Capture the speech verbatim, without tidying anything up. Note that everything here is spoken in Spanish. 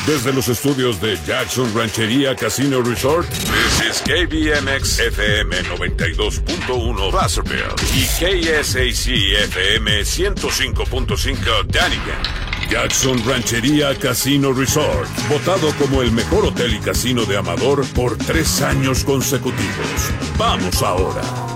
Desde los estudios de Jackson Ranchería Casino Resort, this is K B M X F M noventa y dos punto uno Placerville y K S A C F M ciento cinco punto cinco Dunnigan. Jackson Ranchería Casino Resort, votado como el mejor hotel y casino de Amador por tres años consecutivos. ¡Vamos ahora!